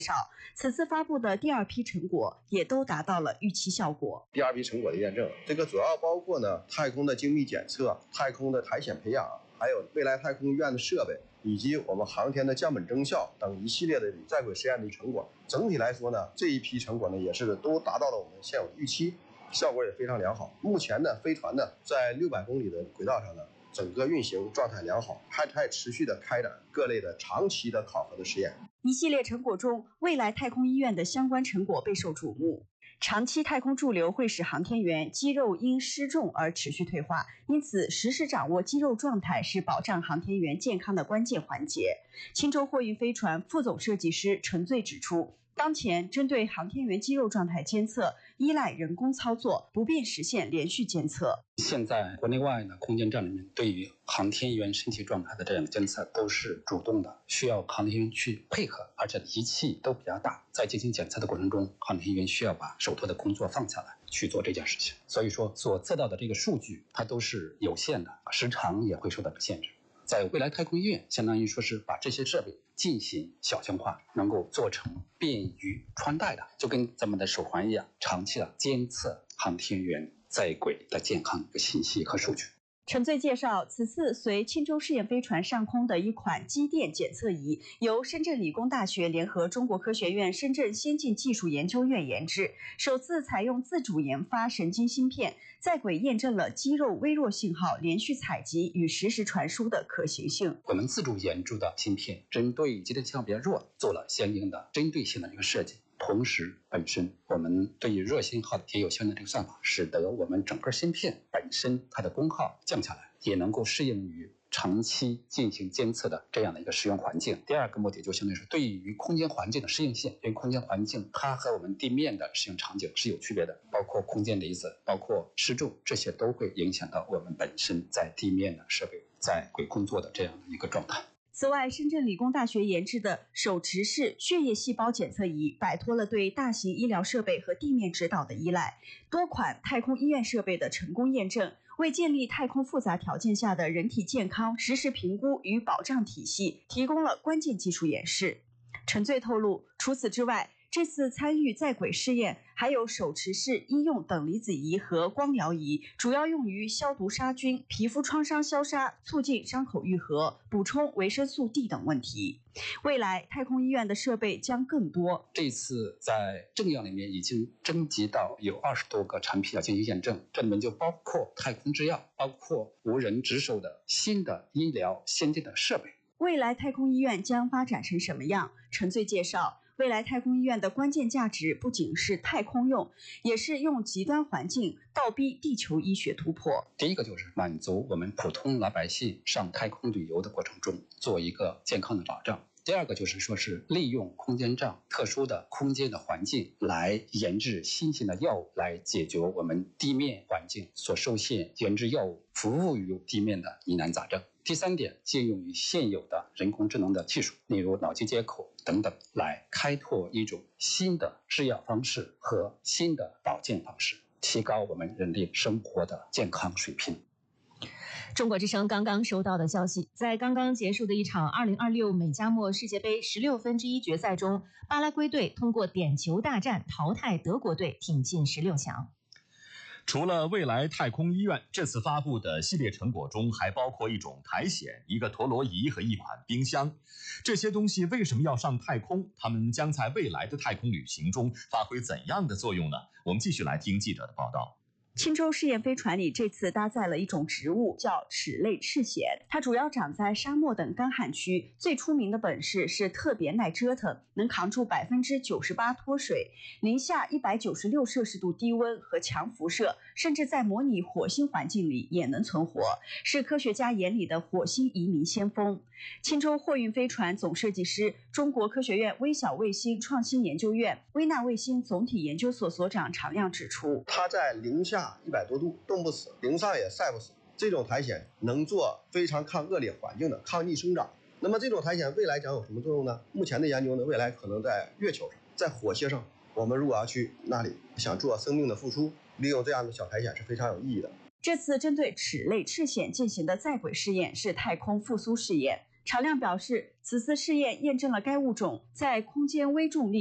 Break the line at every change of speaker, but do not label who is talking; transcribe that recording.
此次发布的第二批成果也都达到了预期效果。
第二批成果的验证，这个主要包括呢太空的精密检测、太空的苔藓培养，还有未来太空医院的设备，以及我们航天的降本增效等一系列的在轨实验的成果。整体来说呢，这一批成果呢也是都达到了我们现有的预期，效果也非常良好。目前呢，飞船呢在600公里的轨道上呢，整个运行状态良好，还持续的开展各类的长期的考核的实验。
一系列成果中，未来太空医院的相关成果备受瞩目。长期太空驻留会使航天员肌肉因失重而持续退化，因此实时掌握肌肉状态是保障航天员健康的关键环节。青州货运飞船副总设计师陈醉指出，当前针对航天员肌肉状态监测依赖人工操作，不便实现连续监测。
现在国内外的空间站里面对于航天员身体状态的这样的监测都是主动的，需要航天员去配合，而且仪器都比较大，在进行检测的过程中，航天员需要把手头的工作放下来去做这件事情，所以说所测到的这个数据它都是有限的，时长也会受到限制。在未来太空医院相当于说是把这些设备进行小型化，能够做成便于穿戴的，就跟咱们的手环一样，长期的监测航天员在轨的健康信息和数据。
陈醉介绍，此次随青州试验飞船上空的一款肌电检测仪，由深圳理工大学联合中国科学院深圳先进技术研究院研制，首次采用自主研发神经芯片，在轨验证了肌肉微弱信号连续采集与实时传输的可行性。
我们自主研制的芯片，针对肌电信号比较弱，做了相应的针对性的一个设计。同时本身我们对于弱信号也有相应的这个算法，使得我们整个芯片本身它的功耗降下来，也能够适应于长期进行监测的这样的一个使用环境。第二个目的就相当于是对于空间环境的适应性，因为空间环境它和我们地面的适应场景是有区别的，包括空间离子，包括失重，这些都会影响到我们本身在地面的设备在轨工作的这样的一个状态。
此外，深圳理工大学研制的手持式血液细胞检测仪摆脱了对大型医疗设备和地面指导的依赖，多款太空医院设备的成功验证，为建立太空复杂条件下的人体健康实时评估与保障体系提供了关键技术演示。陈醉透露，除此之外，这次参与在轨试验还有手持式医用等离子仪和光疗仪，主要用于消毒杀菌、皮肤创伤消杀、促进伤口愈合、补充维生素 D 等问题。未来太空医院的设备将更多。
这次在政要里面已经征集到有20多个产品要进行验证，这里面就包括太空制药，包括无人值守的新的医疗先进的设备。
未来太空医院将发展成什么样？陈醉介绍，未来太空医院的关键价值不仅是太空用，也是用极端环境倒逼地球医学突破。
第一个就是满足我们普通老百姓上太空旅游的过程中做一个健康的保障。第二个就是说是利用空间站特殊的空间的环境来研制新型的药物，来解决我们地面环境所受限研制药物服务于地面的疑难杂症。第三点，借用于现有的人工智能的技术，例如脑机接口等等，来开拓一种新的制药方式和新的保健方式，提高我们人类生活的健康水平。
中国之声刚刚收到的消息，在刚刚结束的一场2026美加墨世界杯16分之一决赛中，巴拉圭队通过点球大战淘汰德国队，挺进16强。
除了未来太空医院，这次发布的系列成果中还包括一种苔藓、一个陀螺仪和一款冰箱。这些东西为什么要上太空？它们将在未来的太空旅行中发挥怎样的作用呢？我们继续来听记者的报道。
青州试验飞船里这次搭载了一种植物，叫齿类赤藓，它主要长在沙漠等干旱区，最出名的本事是特别耐折腾，能扛住98%脱水，零下196摄氏度低温和强辐射，甚至在模拟火星环境里也能存活，是科学家眼里的火星移民先锋。青州货运飞船总设计师、中国科学院微小卫星创新研究院微纳卫星总体研究所所长常亮指出，
它在零下100多度冻不死，零上也晒不死，这种苔藓能做非常抗恶劣环境的抗逆生长。那么这种苔藓未来将有什么作用呢？目前的研究呢，未来可能在月球上，在火星上，我们如果要去那里想做生命的复苏，利用这样的小苔藓是非常有意义的。
这次针对齿类赤藓进行的在轨试验是太空复苏试验， 常亮表示，此次试验验证了该物种在空间微重力